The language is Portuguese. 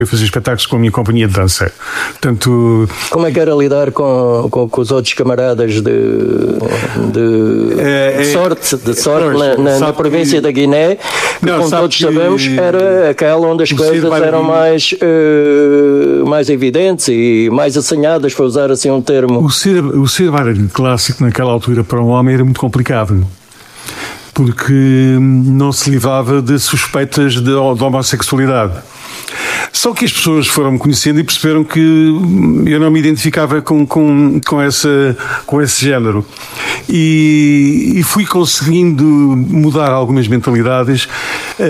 Eu fazia espetáculos com a minha companhia de dança. Portanto, como é que era lidar com os outros camaradas de sorte na província da Guiné, que, como todos sabemos, era aquela onde as coisas eram mais evidentes e mais assanhadas, para usar assim um termo. O ser bailarino clássico naquela altura para um homem era muito complicado, porque não se livrava de suspeitas de homossexualidade. Só que as pessoas foram-me conhecendo e perceberam que eu não me identificava com esse género. E fui conseguindo mudar algumas mentalidades